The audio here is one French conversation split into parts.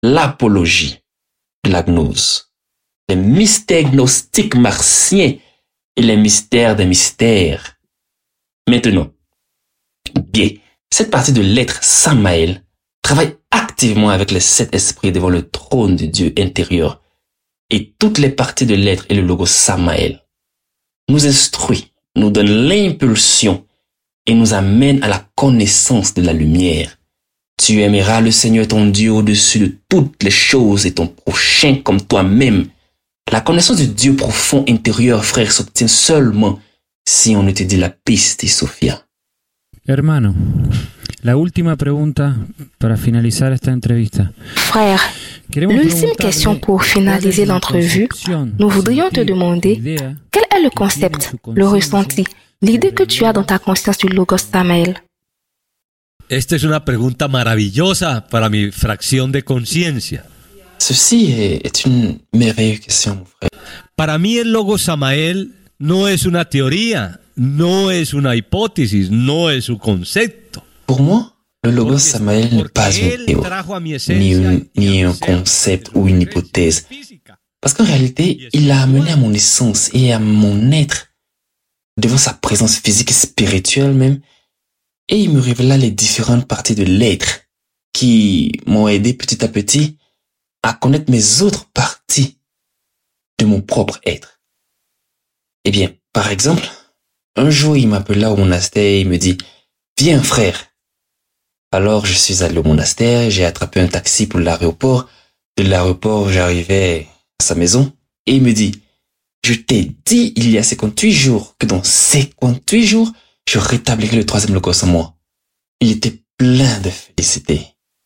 l'apologie de la gnose, les mystères gnostiques martiens et les mystères des mystères. Maintenant, bien, cette partie de l'être Samaël travaille activement avec les 7 esprits devant le trône de Dieu intérieur, et toutes les parties de l'être et le logo Samaël nous instruit, nous donne l'impulsion et nous amène à la connaissance de la lumière. Tu aimeras le Seigneur ton Dieu au-dessus de toutes les choses et ton prochain comme toi-même. La connaissance du Dieu profond intérieur, frère, s'obtient seulement si on étudie la piste, Sofía. Hermano, la última pregunta para finalizar esta entrevista. Frère, l'ultime question pour finaliser l'entrevue, nous voudrions te demander quel est le concept, le ressenti, l'idée que tu as dans ta conscience du Logos Samael. Esta es una pregunta maravillosa para mi fracción de conciencia. Ceci est une merveilleuse question, mon frère. Para mí el Logos Samael no es una teoría, no es una hipótesis, no es un concepto. Pour moi, le Logos Samael n'est pas une théorie, ni un concept ou une hypothèse. Parce qu'en réalité, il a amené à mon essence et à mon être, devant sa présence physique et spirituelle même, et il me révéla les différentes parties de l'être qui m'ont aidé petit à petit à connaître mes autres parties de mon propre être. Eh bien, par exemple, un jour il m'appela au monastère et il me dit « Viens frère !» Alors je suis allé au monastère, j'ai attrapé un taxi pour l'aéroport. De l'aéroport, j'arrivais à sa maison et il me dit « Je t'ai dit il y a 58 jours que dans 58 jours, je rétablirai le 3e logos en moi. » Il était plein de félicité.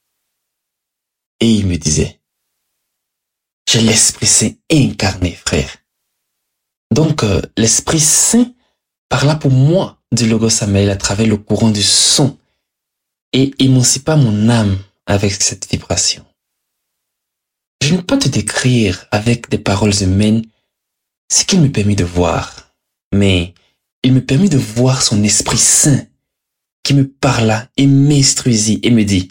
Et il me disait « J'ai l'Esprit Saint incarné, frère. » Donc, l'Esprit Saint parla pour moi du Logos Samael à travers le courant du son et émancipa mon âme avec cette vibration. Je ne peux pas te décrire avec des paroles humaines ce qu'il me permit de voir, mais il me permit de voir son Esprit Saint qui me parla et m'instruisit et me dit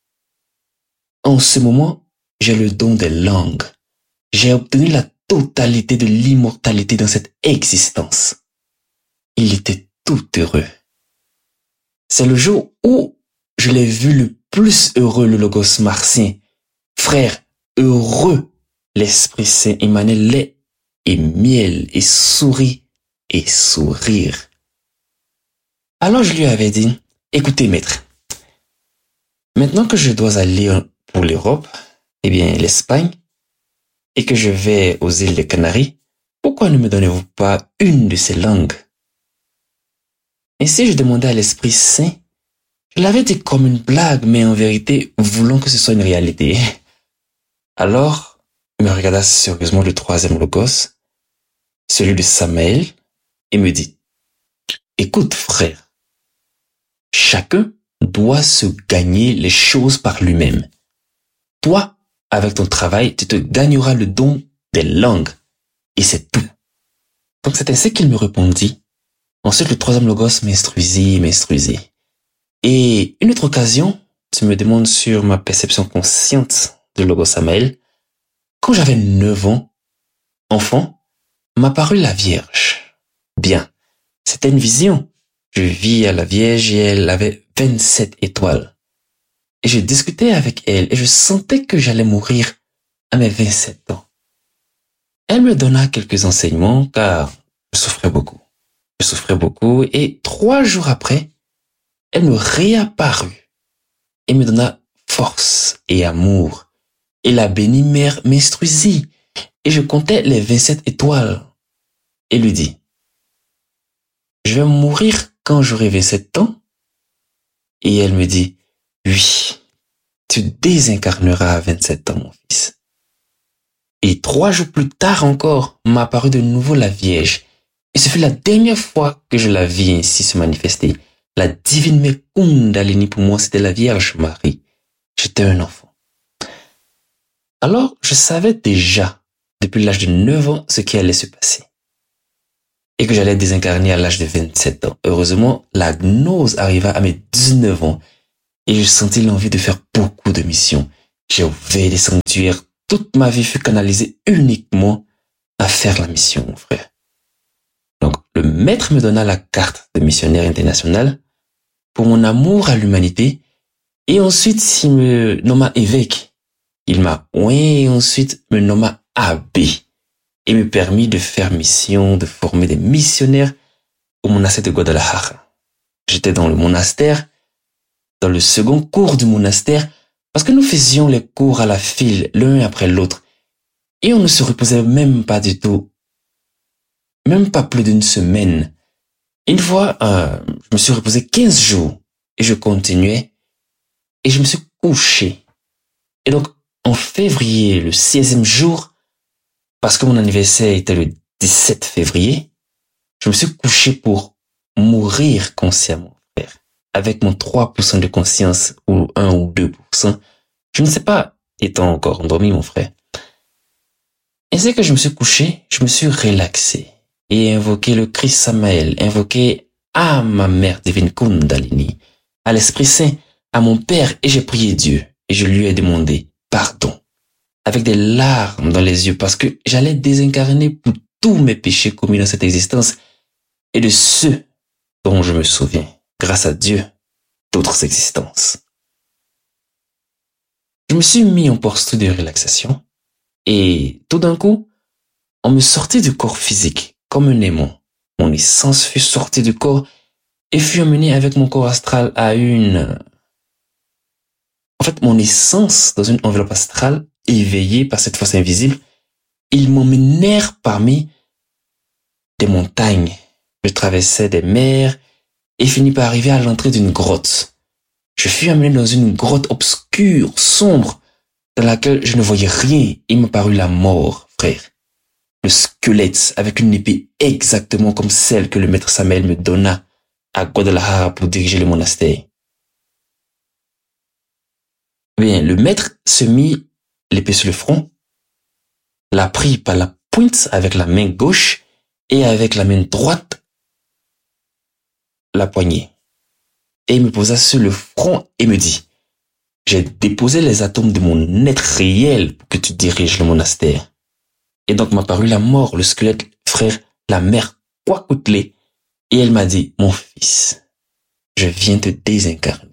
« En ce moment, j'ai le don des langues. J'ai obtenu la totalité de l'immortalité dans cette existence. » Il était tout heureux. C'est le jour où je l'ai vu le plus heureux, le Logos martien. Frère, heureux, l'Esprit Saint émanait lait et miel et souris et sourire. Alors je lui avais dit, écoutez maître, maintenant que je dois aller pour l'Europe, eh bien l'Espagne, et que je vais aux îles des Canaries, pourquoi ne me donnez-vous pas une de ces langues? Ainsi je demandais à l'Esprit Saint, je l'avais dit comme une blague, mais en vérité, voulant que ce soit une réalité. Alors, il me regarda sérieusement le 3e logos, celui de Samaël, et me dit, écoute frère, chacun doit se gagner les choses par lui-même. Toi, avec ton travail, tu te gagneras le don des langues, et c'est tout. Donc c'est ainsi qu'il me répondit. Ensuite, le 3e logos m'instruisit. Et une autre occasion, tu me demandes sur ma perception consciente de Logos Samael. Quand j'avais 9 ans, enfant, m'apparut la Vierge. Bien, c'était une vision. Je vis à la Vierge et elle avait 27 étoiles. Et je discutais avec elle et je sentais que j'allais mourir à mes 27 ans. Elle me donna quelques enseignements car je souffrais beaucoup. Et 3 jours après, elle me réapparut et me donna force et amour. Et la bénie mère m'instruisit et je comptais les 27 étoiles et lui dit, je vais mourir quand j'aurai 27 ans? Et elle me dit, oui, tu désincarneras à 27 ans, mon fils. Et 3 jours plus tard encore, m'apparut de nouveau la Vierge. Et ce fut la dernière fois que je la vis ainsi se manifester. La divine mère Kundalini pour moi, c'était la Vierge Marie. J'étais un enfant. Alors, je savais déjà, depuis l'âge de 9 ans, ce qui allait se passer. Et que j'allais désincarner à l'âge de 27 ans. Heureusement, la gnose arriva à mes 19 ans. Et je sentis l'envie de faire beaucoup de missions. j'ai ouvert des sanctuaires. Toute ma vie fut canalisée uniquement à faire la mission, mon frère. Donc, le maître me donna la carte de missionnaire international pour mon amour à l'humanité. Et ensuite, il me nomma évêque. Il m'a oint et ensuite me nomma abbé. Et me permit de faire mission, de former des missionnaires au monastère de Guadalajara. J'étais dans le monastère, dans le second cours du monastère, parce que nous faisions les cours à la file, l'un après l'autre. Et on ne se reposait même pas du tout. Même pas plus d'une semaine. Une fois, je me suis reposé 15 jours et je continuais et je me suis couché. Et donc, en février, le 16e jour, parce que mon anniversaire était le 17 février, je me suis couché pour mourir consciemment, frère. Avec mon 3% de conscience ou 1 ou 2%. Je ne sais pas, étant encore endormi, mon frère. Et c'est que je me suis couché, je me suis relaxé et invoqué le Christ Samael, invoqué à ma mère divine Kundalini, à l'Esprit Saint, à mon Père, et j'ai prié Dieu et je lui ai demandé pardon avec des larmes dans les yeux parce que j'allais désincarner pour tous mes péchés commis dans cette existence et de ceux dont je me souviens, grâce à Dieu, d'autres existences. Je me suis mis en posture de relaxation et tout d'un coup, on me sortit du corps physique comme un aimant. Mon essence fut sortie du corps et fut emmenée avec mon corps astral à mon essence dans une enveloppe astrale, éveillée par cette force invisible, ils m'emmenèrent parmi des montagnes. Je traversais des mers et finis par arriver à l'entrée d'une grotte. Je fus amené dans une grotte obscure, sombre, dans laquelle je ne voyais rien. Il me parut la mort, frère. Le squelette avec une épée exactement comme celle que le maître Samael me donna à Guadalajara pour diriger le monastère. Bien, le maître se mit l'épée sur le front, la prit par la pointe avec la main gauche et avec la main droite la poignée. Et il me posa sur le front et me dit, j'ai déposé les atomes de mon être réel pour que tu diriges le monastère. Et donc m'apparut la mort, le squelette, frère, la mère Kwakoutlé, et elle m'a dit, mon fils, je viens te désincarner.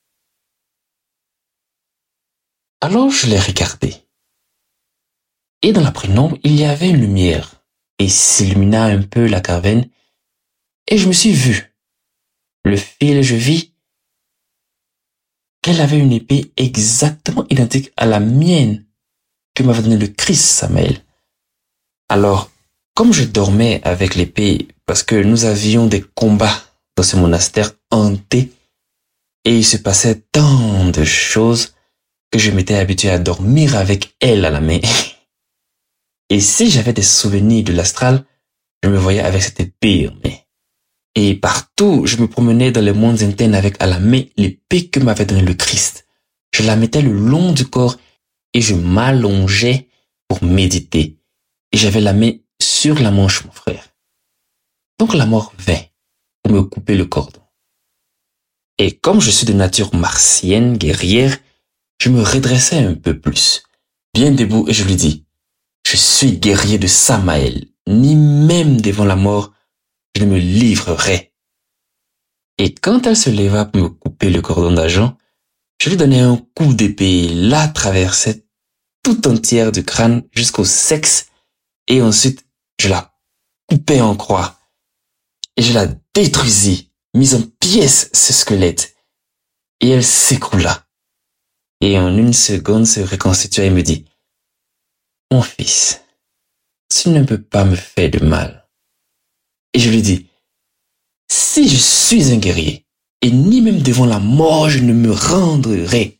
Alors je l'ai regardé. Et dans la pénombre, il y avait une lumière, et s'illumina un peu la caverne, et je me suis vu. Le fil, je vis qu'elle avait une épée exactement identique à la mienne que m'avait donné le Christ Samael. Alors, comme je dormais avec l'épée, parce que nous avions des combats dans ce monastère hanté, et il se passait tant de choses que je m'étais habitué à dormir avec elle à la main. Et si j'avais des souvenirs de l'astral, je me voyais avec cette épée en main. Et partout, je me promenais dans les mondes internes avec à la main l'épée que m'avait donné le Christ. Je la mettais le long du corps et je m'allongeais pour méditer. Et j'avais la main sur la manche, mon frère. Donc la mort vint pour me couper le cordon. Et comme je suis de nature martienne, guerrière, je me redressais un peu plus, bien debout, et je lui dis, je suis guerrier de Samael, ni même devant la mort, je ne me livrerai. Et quand elle se leva pour me couper le cordon d'argent, je lui donnai un coup d'épée, la traversait tout entière du crâne jusqu'au sexe, et ensuite je la coupai en croix, et je la détruisis, mis en pièces ce squelette, et elle s'écroula. Et en une seconde se reconstitua et me dit, mon fils, tu ne peux pas me faire de mal. Et je lui dis, si je suis un guerrier, et ni même devant la mort je ne me rendrai.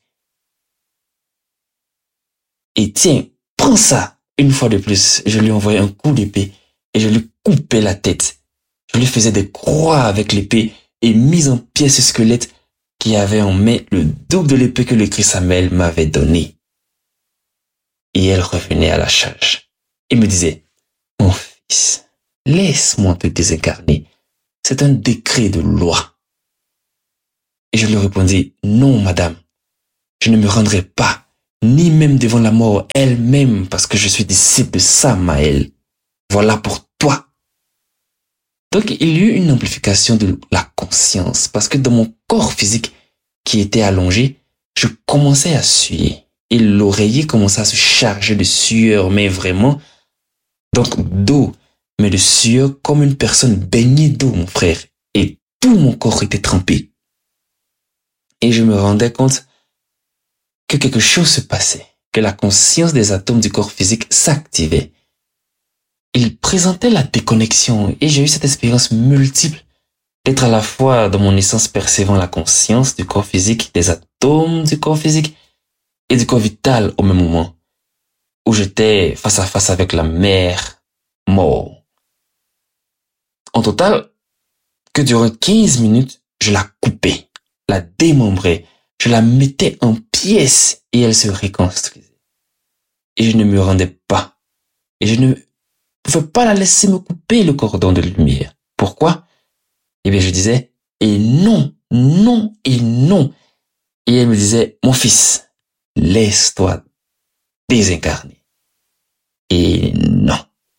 Et tiens, prends ça. Une fois de plus, je lui envoyai un coup d'épée et je lui coupais la tête. Je lui faisais des croix avec l'épée et mis en pièces ce squelette qui avait en main le double de l'épée que le Christ Samael m'avait donné. Et elle revenait à la charge et me disait, mon fils, laisse-moi te désincarner. C'est un décret de loi. Et je lui répondis, non, madame, je ne me rendrai pas ni même devant la mort elle-même, parce que je suis disciple de Samaël. Voilà pour toi. Donc, il y eut une amplification de la conscience, parce que dans mon corps physique qui était allongé, je commençais à suer. Et l'oreiller commençait à se charger de sueur, mais vraiment, donc d'eau, mais de sueur comme une personne baignée d'eau, mon frère. Et tout mon corps était trempé. Et je me rendais compte que quelque chose se passait, que la conscience des atomes du corps physique s'activait. Il présentait la déconnexion et j'ai eu cette expérience multiple d'être à la fois dans mon essence percevant la conscience du corps physique, des atomes du corps physique et du corps vital au même moment, où j'étais face à face avec la mère mort. En total, que durant 15 minutes, je la coupais, la démembrais, je la mettais en pièces et elle se reconstruisait. Et je ne me rendais pas. Et je ne pouvais pas la laisser me couper le cordon de lumière. Pourquoi? Eh bien, je disais, et non, non, et non. Et elle me disait, mon fils, laisse-toi désincarner. Et non.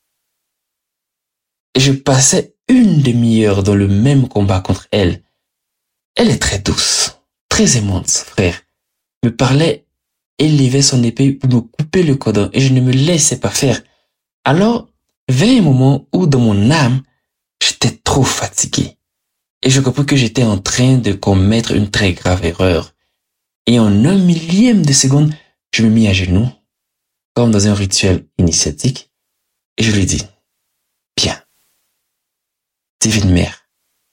Et je passais une demi-heure dans le même combat contre elle. Elle est très douce, très aimante, frère. Me parlait, élevait son épée pour me couper le cordon et je ne me laissais pas faire. Alors, vint un moment où dans mon âme, j'étais trop fatigué. Et je compris que j'étais en train de commettre une très grave erreur. Et en 1 millième de seconde, je me mis à genoux, comme dans un rituel initiatique, et je lui dis, bien, divine mère.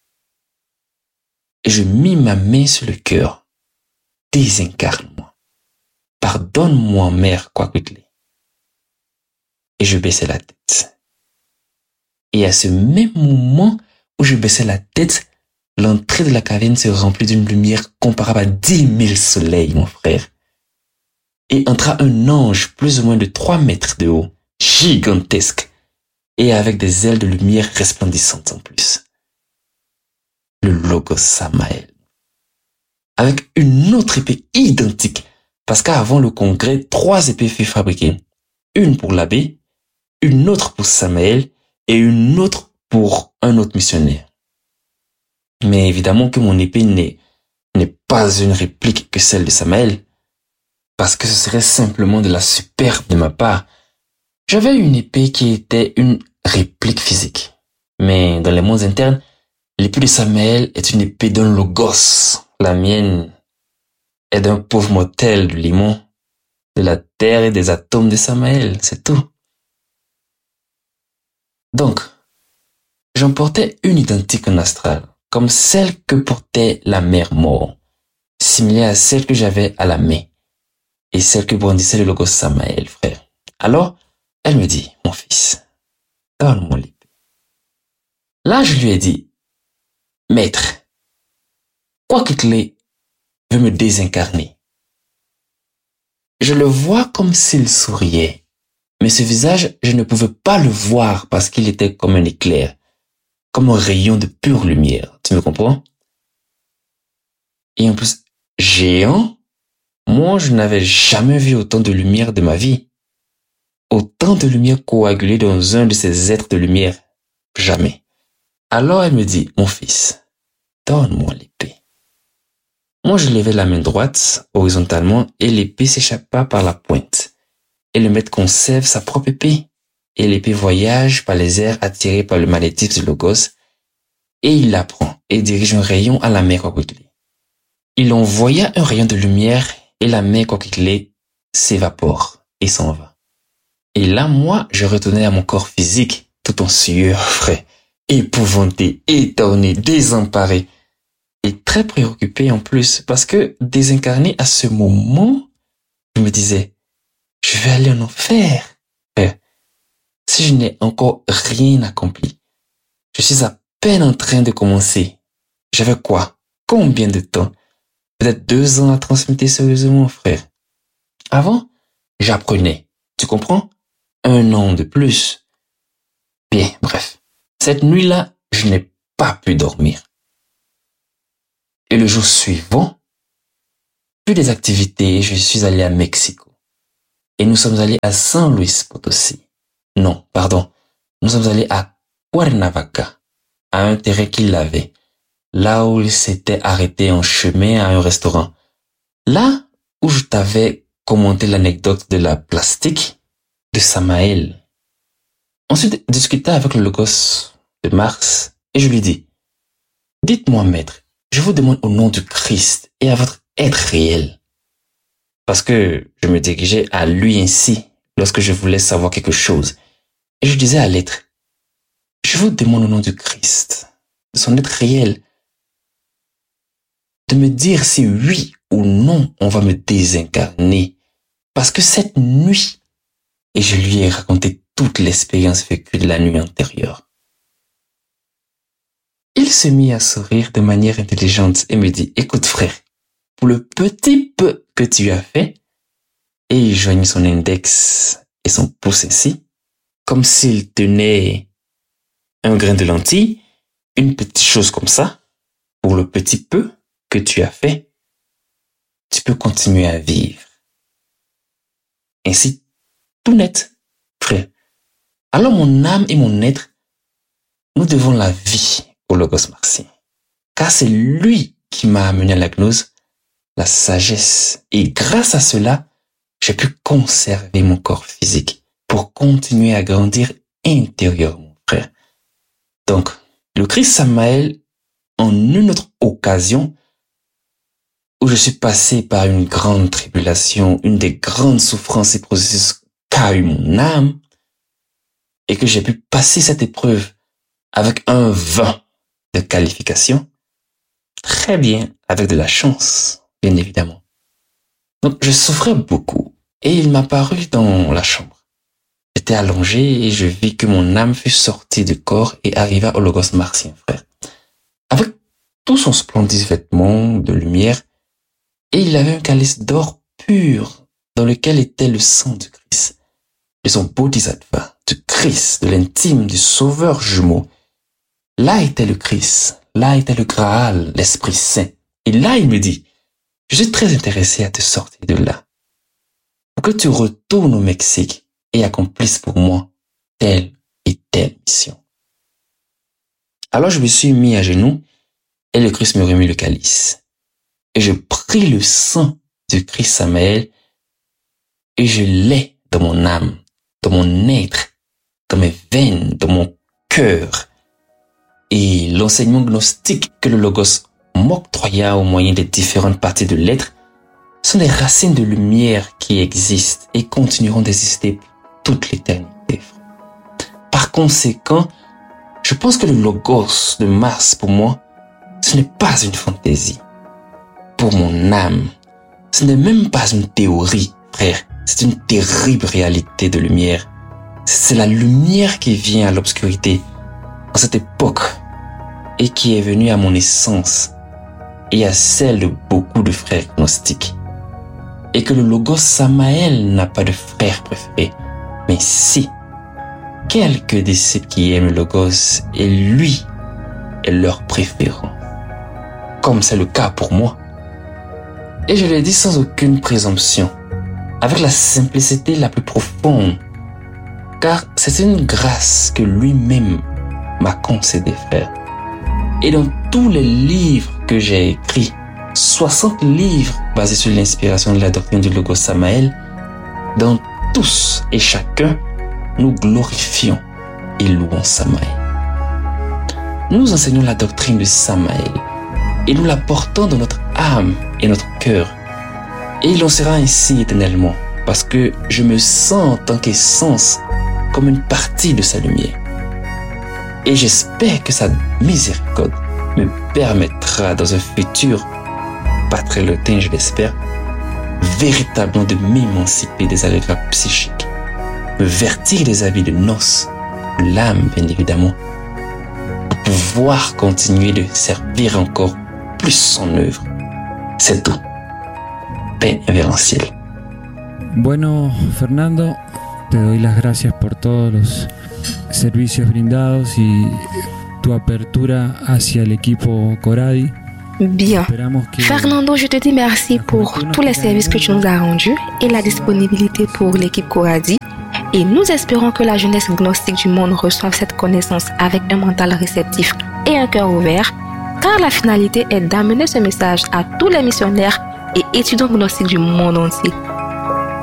Et je mis ma main sur le cœur, désincarne-moi. Pardonne-moi, mère Kwakwitli. Et je baissais la tête. Et à ce même moment où je baissais la tête, l'entrée de la caverne se remplit d'une lumière comparable à 10 000 soleils, mon frère. Et entra un ange plus ou moins de 3 mètres de haut, gigantesque, et avec des ailes de lumière resplendissantes en plus. Le Logos Samaël. Avec une autre épée identique, parce qu'avant le congrès, 3 épées furent fabriquées. Une pour l'abbé, une autre pour Samaël, et une autre pour un autre missionnaire. Mais évidemment que mon épée n'est pas une réplique que celle de Samaël, parce que ce serait simplement de la superbe de ma part. J'avais une épée qui était une réplique physique. Mais dans les mondes internes, l'épée de Samaël est une épée d'un logos. La mienne est d'un pauvre mortel du limon, de la terre et des atomes de Samaël, c'est tout. Donc, j'en portais une identique en astral, comme celle que portait la mère mort, similaire à celle que j'avais à la main, et celle que brandissait le Logos Samaël, frère. Alors, elle me dit, mon fils, donne-moi l'épée. Là, je lui ai dit, maître, Kwakwitli veut me désincarner. Je le vois comme s'il souriait. Mais ce visage, je ne pouvais pas le voir parce qu'il était comme un éclair, comme un rayon de pure lumière. Tu me comprends? Et en plus, géant, moi, je n'avais jamais vu autant de lumière de ma vie. Autant de lumière coagulée dans un de ces êtres de lumière. Jamais. Alors elle me dit, mon fils, donne-moi l'épée. Moi, je levai la main droite, horizontalement, et l'épée s'échappa par la pointe. Et le maître conserve sa propre épée, et l'épée voyage par les airs attirée par le magnétisme du Logos, et il la prend et dirige un rayon à la mère Kwakwitli. Il envoya un rayon de lumière, et la mère Kwakwitli s'évapore et s'en va. Et là, moi, je retournais à mon corps physique, tout en sueur, frais, épouvanté, étonné, désemparé, et très préoccupé en plus, parce que désincarné à ce moment, je me disais, je vais aller en enfer. Si je n'ai encore rien accompli, je suis à peine en train de commencer. J'avais quoi? Combien de temps? Peut-être 2 ans à transmettre sérieusement, frère. Avant, j'apprenais. Tu comprends? 1 an de plus. Bien, bref. Cette nuit-là, je n'ai pas pu dormir. Et le jour suivant, plus des activités, je suis allé à Mexico. et nous sommes allés à San Luis Potosí. Non, pardon. Nous sommes allés à Cuernavaca, à un terrain qu'il avait, là où il s'était arrêté en chemin à un restaurant. Là où je t'avais commenté l'anecdote de la plastique de Samaël. Ensuite, discuta avec le Logos de Mars et je lui dis, dites-moi, maître, je vous demande au nom du Christ et à votre être réel. Parce que je me dirigeais à lui ainsi lorsque je voulais savoir quelque chose. Et je disais à l'être, je vous demande au nom du Christ, de son être réel, de me dire si oui ou non on va me désincarner. Parce que cette nuit, et je lui ai raconté toute l'expérience vécue de la nuit antérieure. Il se mit à sourire de manière intelligente et me dit, écoute frère, pour le petit peu que tu as fait, et il joignit son index et son pouce ainsi, comme s'il tenait un grain de lentilles, une petite chose comme ça, pour le petit peu que tu as fait, tu peux continuer à vivre. Ainsi, tout net, frère. Alors mon âme et mon être, nous devons la vie au Logos martien. Car c'est lui qui m'a amené à la gnose, la sagesse. Et grâce à cela, j'ai pu conserver mon corps physique pour continuer à grandir intérieurement, frère. Donc, le Christ Samaël, en une autre occasion, où je suis passé par une grande tribulation, une des grandes souffrances et processus qu'a eu mon âme, et que j'ai pu passer cette épreuve avec un 20 de qualification, très bien, avec de la chance, bien évidemment. Donc, je souffrais beaucoup, et il m'a paru dans la chambre. J'étais allongé et je vis que mon âme fut sortie du corps et arriva au Logos martien, frère. Avec tout son splendide vêtement de lumière, et il avait un calice d'or pur dans lequel était le sang du Christ, de son bodhisattva, du Christ, de l'intime, du sauveur jumeau. Là était le Christ, là était le Graal, l'Esprit Saint. Et là, il me dit, je suis très intéressé à te sortir de là, pour que tu retournes au Mexique et accomplisses pour moi telle et telle mission. Alors je me suis mis à genoux et le Christ me remit le calice. Et je pris le sang du Christ Samaël et je l'ai dans mon âme, dans mon être, dans mes veines, dans mon cœur. Et l'enseignement gnostique que le Logos m'octroya au moyen des différentes parties de l'être sont des racines de lumière qui existent et continueront d'exister toute l'éternité. Par conséquent, je pense que le Logos de Mars, pour moi, ce n'est pas une fantaisie. Pour mon âme, ce n'est même pas une théorie, frère. C'est une terrible réalité de lumière. C'est la lumière qui vient à l'obscurité en cette époque et qui est venue à mon essence et à celle de beaucoup de frères gnostiques. Et que le Logos Samaël n'a pas de frère préféré, mais si quelques disciples qui aiment le Logos et lui est leur préférant, comme c'est le cas pour moi. Et je le dis sans aucune présomption, avec la simplicité la plus profonde, car c'est une grâce que lui-même m'a concédée, frère. Et dans tous les livres que j'ai écrits, 60 livres basés sur l'inspiration de la doctrine du Logos Samaël, dans tous et chacun, nous glorifions et louons Samaël. Nous enseignons la doctrine de Samaël et nous la portons dans notre âme et notre cœur. Et il en sera ainsi éternellement, parce que je me sens en tant qu'essence comme une partie de sa lumière. Et j'espère que sa miséricorde me permettra dans un futur, pas très lointain je l'espère, véritablement de m'émanciper des allégrades psychiques, me vertir des habits de noces, de l'âme bien évidemment, pour pouvoir continuer de servir encore plus son œuvre. C'est tout. Paix révérentielle. Bueno, Fernando, te doy las gracias por todos los servicios brindados y tu apertura hacia el equipo Coradi. Bien. Fernando, je te dis merci pour tous les services que tu nous as rendus et la disponibilité pour l'équipe Coradi. Et nous espérons que la jeunesse gnostique du monde reçoive cette connaissance avec un mental réceptif et un cœur ouvert, car la finalité est d'amener ce message à tous les missionnaires et étudiants gnostiques du monde entier.